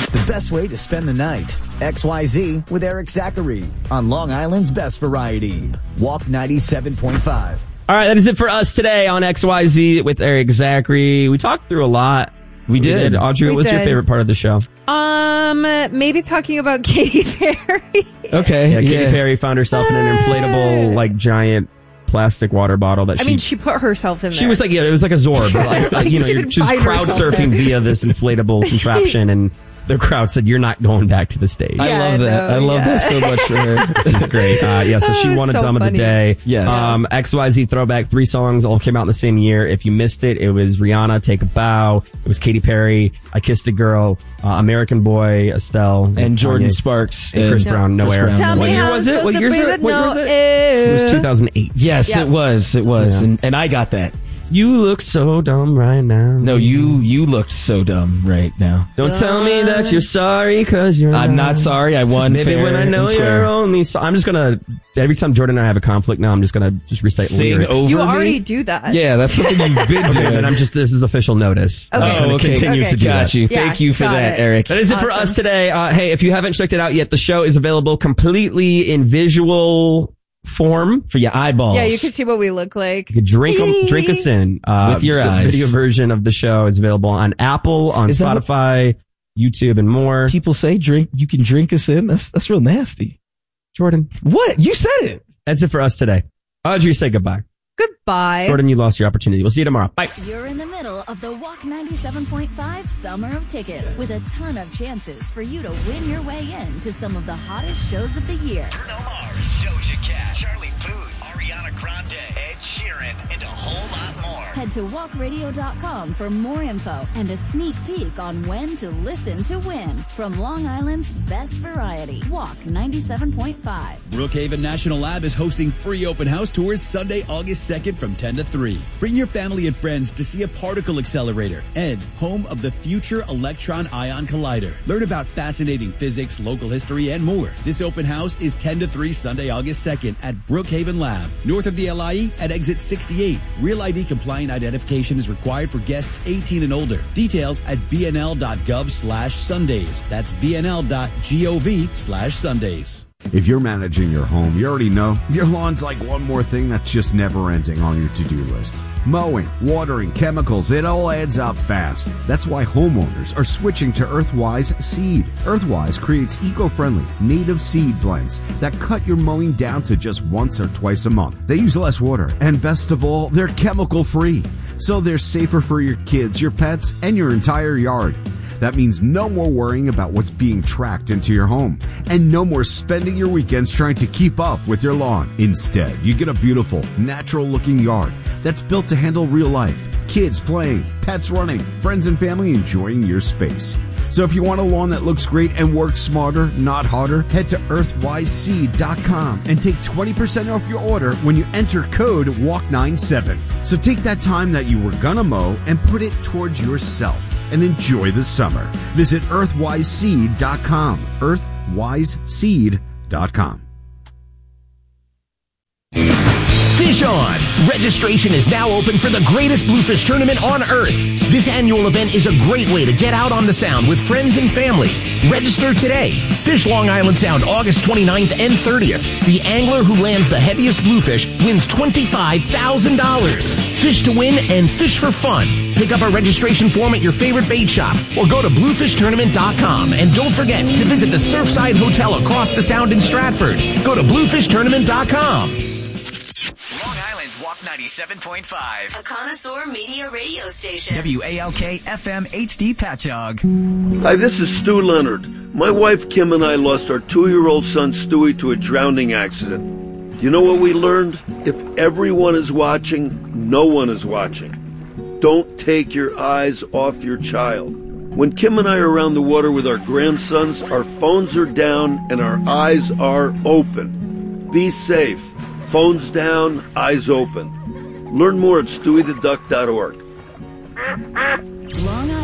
The best way to spend the night. XYZ with Eric Zachary on Long Island's Best Variety. Walk 97.5. All right, that is it for us today on XYZ with Eric Zachary. We talked through a lot. We did. Audrey, what was your favorite part of the show? Maybe talking about Katy Perry. Okay. Yeah, Katy Perry found herself in an inflatable, giant plastic water bottle that she put herself in there. She was like, it was like a Zorb. She was crowd surfing via this inflatable contraption, and the crowd said, "You're not going back to the stage." I love that. I love that so much for her. Which is great. So she won a Dumb of the Day. Yes. XYZ Throwback, 3 songs all came out in the same year. If you missed it, it was Rihanna, Take a Bow. It was Katy Perry, I Kissed a Girl, American Boy, Estelle. And Jordan Kanye, Sparks. And Chris Brown, No Air. What year was it? What year was it? It was 2008. Yes, it was. It was. Yeah. And I got that. You look so dumb right now. No, you looked so dumb right now. Don't tell me that you're sorry, cause you're I'm not sorry. I won. Maybe when I know you're only I'm just gonna, every time Jordan and I have a conflict now, I'm just gonna recite lyrics. Over you already do that. Yeah, that's something you've been doing. And this is official notice. Okay. I'm gonna continue to do Got that. you. Thank you for that, Eric. That is it for us today. Hey, if you haven't checked it out yet, the show is available completely in visual form for your eyeballs. Yeah, you can see what we look like. You can drink us in with your eyes. The video version of the show is available on Apple, on Spotify, YouTube, and more. People say you can drink us in. That's real nasty. Jordan, what? You said it. That's it for us today. Audrey, say goodbye. Goodbye. Jordan, you lost your opportunity. We'll see you tomorrow. Bye. You're in the middle of the Walk 97.5 Summer of Tickets with a ton of chances for you to win your way in to some of the hottest shows of the year. Bruno Mars, Doja Cat, Charlie Puth, Ariana Grande, Ed Sheeran, and a whole lot more. Head to walkradio.com for more info and a sneak peek on when to listen to win from Long Island's Best Variety. Walk 97.5. Brookhaven National Lab is hosting free open house tours Sunday, August 2nd from 10 to 3. Bring your family and friends to see a particle accelerator and home of the Future Electron Ion Collider. Learn about fascinating physics, local history, and more. This open house is 10 to 3 Sunday, August 2nd at Brookhaven Lab, north of the LIE at exit 68. Real ID compliant identification is required for guests 18 and older. Details at bnl.gov/Sundays. That's bnl.gov/Sundays. If you're managing your home, you already know your lawn's like one more thing that's just never ending on your to-do list. Mowing, watering, chemicals, it all adds up fast. That's why homeowners are switching to Earthwise Seed. Earthwise creates eco-friendly, native seed blends that cut your mowing down to just once or twice a month. They use less water, and best of all, they're chemical-free. So they're safer for your kids, your pets, and your entire yard. That means no more worrying about what's being tracked into your home, and no more spending your weekends trying to keep up with your lawn. Instead, you get a beautiful, natural-looking yard that's built to handle real life. Kids playing, pets running, friends and family enjoying your space. So if you want a lawn that looks great and works smarter, not harder, head to earthwiseseed.com and take 20% off your order when you enter code WALK97. So take that time that you were gonna mow and put it towards yourself and enjoy the summer. Visit earthwiseseed.com. earthwiseseed.com. Fish On! Registration is now open for the greatest bluefish tournament on Earth. This annual event is a great way to get out on the Sound with friends and family. Register today. Fish Long Island Sound August 29th and 30th. The angler who lands the heaviest bluefish wins $25,000. Fish to win and fish for fun. Pick up a registration form at your favorite bait shop or go to bluefishtournament.com. And don't forget to visit the Surfside Hotel across the Sound in Stratford. Go to bluefishtournament.com. Long Island's Walk 97.5. A connoisseur media radio station. WALK FM HD Patchogue. Hi, this is Stu Leonard. My wife Kim and I lost our 2-year-old son Stewie to a drowning accident. You know what we learned? If everyone is watching, no one is watching. Don't take your eyes off your child. When Kim and I are around the water with our grandsons, our phones are down and our eyes are open. Be safe. Phones down, eyes open. Learn more at stewietheduck.org. Long